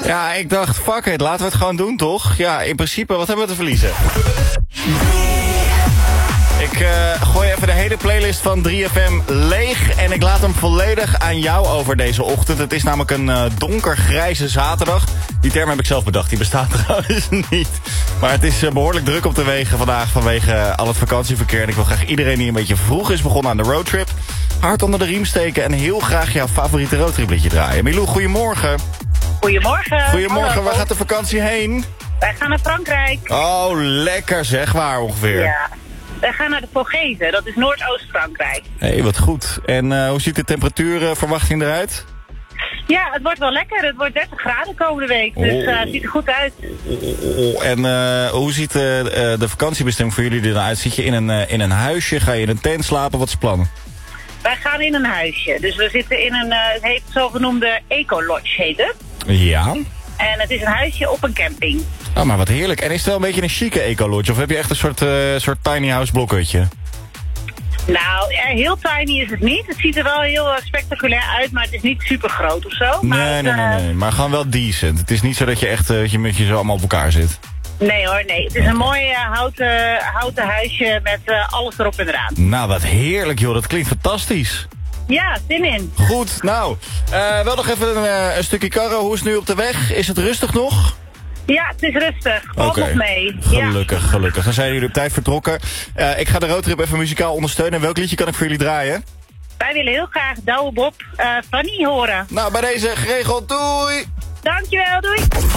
Ja, ik dacht, fuck it, laten we het gewoon doen, toch? Ja, in principe, wat hebben we te verliezen? Ik gooi even de hele playlist van 3FM leeg en ik laat hem volledig aan jou over deze ochtend. Het is namelijk een donkergrijze zaterdag. Die term heb ik zelf bedacht, die bestaat trouwens niet. Maar het is behoorlijk druk op de wegen vandaag vanwege al het vakantieverkeer. En ik wil graag iedereen die een beetje vroeg is begonnen aan de roadtrip hard onder de riem steken en heel graag jouw favoriete roadtripliedje draaien. Milou, goedemorgen. Goedemorgen. Goedemorgen, Hallo. waar gaat de vakantie heen? Wij gaan naar Frankrijk. Oh, lekker zeg, waar ongeveer? Ja. Wij gaan naar de Vogezen, dat is Noordoost-Frankrijk. Hé, wat goed. En hoe ziet de temperatuurverwachting eruit? Ja, het wordt wel lekker. Het wordt 30 graden komende week, dus het ziet er goed uit. En hoe ziet de vakantiebestemming voor jullie er dan uit? Zit je in een huisje? Ga je in een tent slapen? Wat is het plan? Wij gaan in een huisje, dus we zitten in een, het heet zogenoemde eco-lodge heet het. Ja. En het is een huisje op een camping. Oh, maar wat heerlijk. En is het wel een beetje een chique eco-lodge? Of heb je echt een soort tiny house blokhutje? Nou, heel tiny is het niet. Het ziet er wel heel spectaculair uit, maar het is niet super groot of zo. Maar Nee. Maar gewoon wel decent. Het is niet zo dat je echt met je zo allemaal op elkaar zit. Nee hoor, nee. Het is een mooi houten huisje met alles erop en eraan. Nou, wat heerlijk joh. Dat klinkt fantastisch. Ja, zin in. Goed, nou. Wel nog even een stukje karren. Hoe is het nu op de weg? Is het rustig nog? Ja, het is rustig. Valt nog mee. Gelukkig. Dan zijn jullie op tijd vertrokken. Ik ga de roadtrip even muzikaal ondersteunen. Welk liedje kan ik voor jullie draaien? Wij willen heel graag Douwe Bob Fanny horen. Nou, bij deze geregeld. Doei! Dankjewel, doei!